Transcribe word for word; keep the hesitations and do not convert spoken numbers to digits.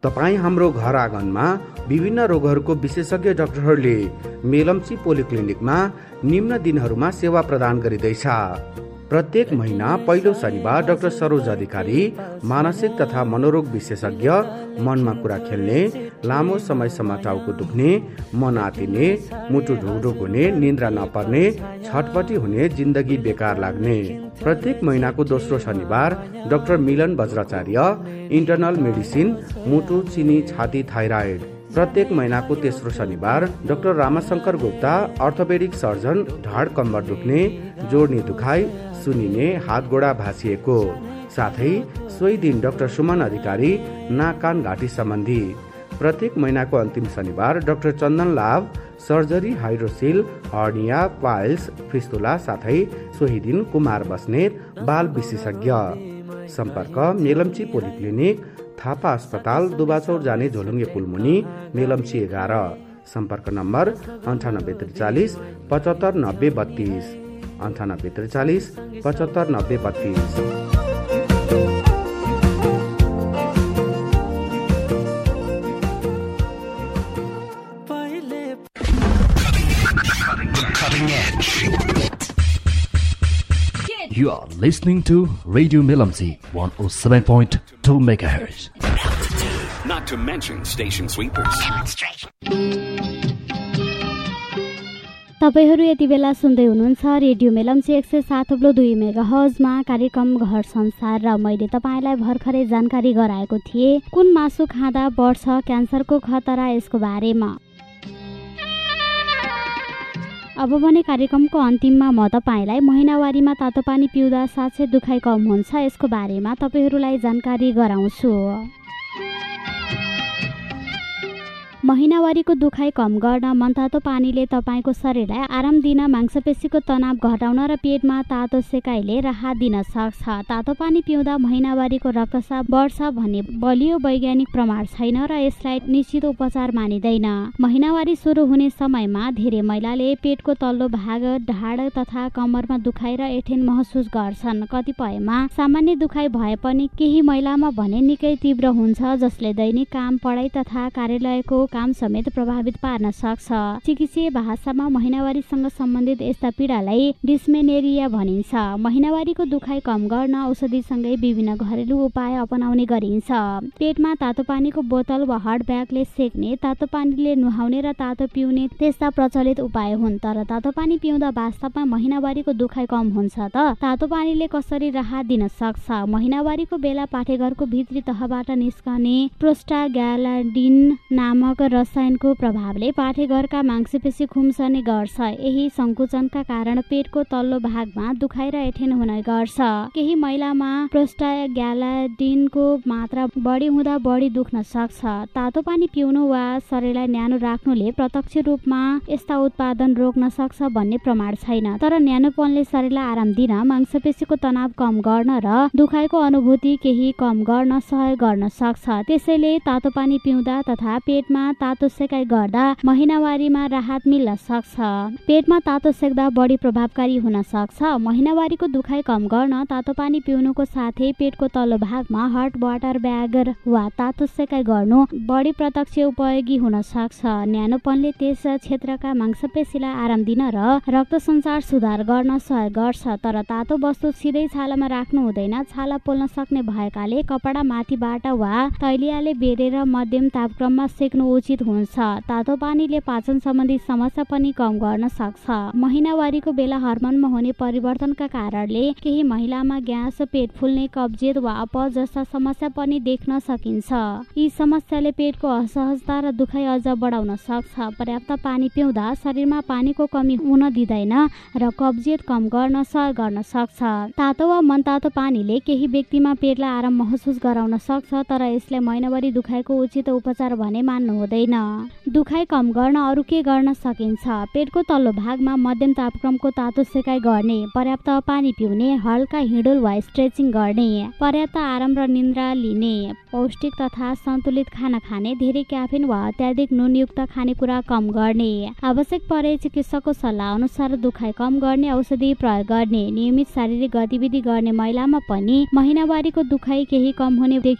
तपाईँ हाम्रो घर आँगनमा विभिन्न रोगहरूको विशेषज्ञ डाक्टरहरूले मेलम्ची पोलिक्लिनिकमा निम्न दिनहरूमा सेवा प्रदान गरिँदैछ। प्रत्येक महिना पहिलो शनिबार डाक्टर सरोज अधिकारी मानसिक तथा मनोरोग विशेषज्ञ, मनमा कुरा खेल्ने, लामो समयसम्म टाउको दुख्ने, मन आतिने, मुटु ढुकढुक हुने, निन्द्रा नपर्ने, छटपटी हुने, जिन्दगी बेकार लाग्ने। प्रत्येक महिनाको दोस्रो शनिबार डाक्टर मिलन बज्राचार्य इन्टरनल मेडिसिन, मुटु, चिनी, छाती, थाइराइड। प्रत्येक महिनाको तेस्रो शनिबार doctor Ramshankar Gupta orthopaedic surgeon, ढाड कम्बर दुख्ने, जोड्नी दुखाइ, सुनिने, हात गोडा भाँसिएको। साथै सोही दिन डाक्टर सुमन अधिकारी नाक कान घाँटी सम्बन्धी। प्रत्येक महिनाको अन्तिम शनिबार डाक्टर चन्दन लाभ सर्जरी, हाइड्रोसिल, हर्निया, पाइल्स, फिस्तुला, साथै सोही दिन कुमार बस्नेत बाल विशेषज्ञ। सम्पर्क मेलम्ची पोलिक्लिनिक, थापा अस्पताल, दुबाचौर जाने झोलुङ्गे पुलमुनि, मेलम्ची एघार। सम्पर्क नम्बर अन्ठानब्बे त्रिचालिस पचहत्तर नब्बे बत्तीस, अन्ठानब्बे त्रिचालिस पचहत्तर नब्बे बत्तीस। You are listening to Radio Melamsi one oh seven point two megahertz. Not to mention station sweepers. तपाईहरू यति बेला सुन्दै हुनुहुन्छ रेडियो मेलम्ची एक सय सात थप्लो दुई मेगा हर्जमा कार्यक्रम घर संसार, र मैले तपाईँलाई भर्खरै जानकारी गराएको थिएँ कुन मासु खाँदा बढ्छ क्यान्सरको खतरा, यसको बारेमा। अब भने कार्यक्रमको अन्तिममा म तपाईँलाई महिनावारीमा तातो पानी पिउँदा साँच्चै दुखाइ कम हुन्छ यसको बारेमा तपाईँहरूलाई जानकारी गराउँछु। महिनावारीको दुखाइ कम गर्न मनतातो पानीले तपाईँको शरीरलाई आराम दिन, मांसपेशीको तनाव घटाउन र पेटमा तातो सेकाइले राहत दिन सक्छ। तातो पानी पिउँदा महिनावारीको रक्तचाप बढ्छ भन्ने बलियो वैज्ञानिक प्रमाण छैन र यसलाई निश्चित उपचार मानिँदैन। महिनावारी सुरु हुने समयमा धेरै महिलाले पेटको तल्लो भाग, ढाड तथा कमरमा दुखाइ र एठेन महसुस गर्छन्। कतिपयमा सामान्य दुखाइ भए पनि केही महिलामा भने निकै तीव्र हुन्छ, जसले दैनिक काम, पढाइ तथा कार्यालयको काम समेत प्रभावित पार्न सक्छ। चिकित्सीय भाषामा महिनावारीसँग सम्बन्धित यस्ता पीडालाई डिस्मेनोरिया भनिन्छ। महिनावारीको दुखाइ कम गर्न औषधिसँगै विभिन्न घरेलु उपाय अपनाउने गरिन्छ। पेटमा तातो पानीको बोतल वा हट ब्यागले सेक्ने, तातो पानीले नुहाउने र तातो पिउने त्यस्ता प्रचलित उपाय हुन्। तर तातो पानी पिउँदा वास्तवमा महिनावारीको दुखाइ कम हुन्छ त? तातो पानीले कसरी राहत दिन सक्छ? महिनावारीको बेला पाठेघरको भित्री तहबाट निस्कने प्रोस्टाग्ल्यान्डिन नामक रसायनको प्रभावले पाठेघरका मांसपेशी खुम्चने गर्छ। यही संकुचनका कारण पेटको तल्लो भागमा दुखाइ र एठेन हुने गर्छ। केही महिलामा प्रोस्टाग्ल्यान्डिनको मात्रा बढी हुँदा बढी दुख्न सक्छ। तातो पानी पिउनु वा शरीरलाई न्यानो राख्नुले प्रत्यक्ष रूपमा यस्ता उत्पादन रोक्न सक्छ भन्ने प्रमाण छैन, तर न्यानोपनले शरीरलाई आराम दिन, मांसपेशीको तनाव कम गर्न र दुखाइको अनुभूति केही कम गर्न सहयोग गर्न सक्छ। त्यसैले तातो पानी पिउँदा तथा पेटमा तातो सेकाइ गर्दा महिनावारीमा राहत मिल्न सक्छ। पेटमा तातो सेक्दा बढी प्रभावकारी हुन सक्छ। महिनावारीको दुखाइ कम गर्न तातो पानी पिउनुको साथै पेटको तल्लो भागमा हट वाटर ब्याग वा तातो सेकाइ गर्नु बढी प्रत्यक्ष उपयोगी हुन सक्छ। न्यानोपनले त्यस क्षेत्रका मांसपेशीलाई आराम दिन र रक्त सञ्चार सुधार गर्न सहयोग गर्छ। तर तातो वस्तु सिधै छालामा राख्नु हुँदैन। छाला पोल्न सक्ने भएकाले कपडा माथिबाट वा तैलियाले बेरेर मध्यम तापक्रममा सेक्नु उचित हुन्छ। तातो पानीले पाचन सम्बन्धी समस्या पनि कम गर्न सक्छ। महिनावारीको बेला हर्मोनमा हुने परिवर्तनका कारणले केही महिलामा ग्यास, पेट फुल्ने, कब्जियत वा अपच जस्ता समस्या पनि देख्न सकिन्छ। यी समस्याले पेटको असहजता र दुखाइ अझ बढाउन सक्छ। पर्याप्त पानी पिउँदा शरीरमा पानीको कमी हुन दिँदैन र कब्जियत कम गर्न सहयोग गर्न सक्छ। तातो वा मनतातो पानीले केही व्यक्तिमा पेटलाई आराम महसुस गराउन सक्छ, तर यसले महिनावारी दुखाइको उचित उपचार भने मान्नु हुँदैन। दुखाइ कम गर्न अरू के गर्न सकिन्छ? पेटको तल्लो भागमा मध्यम तापक्रमको तातो सेकाइ गर्ने, पर्याप्त पानी पिउने, हल्का हिँडुल वा स्ट्रेचिङ गर्ने, पर्याप्त आराम र निन्द्रा लिने, पौष्टिक तथा सन्तुलित खाना खाने, धेरै क्याफिन वा अत्याधिक नुनयुक्त खानेकुरा कम गर्ने, आवश्यक परे चिकित्सकको सल्लाह अनुसार दुखाइ कम गर्ने औषधि प्रयोग गर्ने, नियमित शारीरिक गतिविधि गर्ने महिलामा पनि महिनावारीको दुखाइ केही कम हुने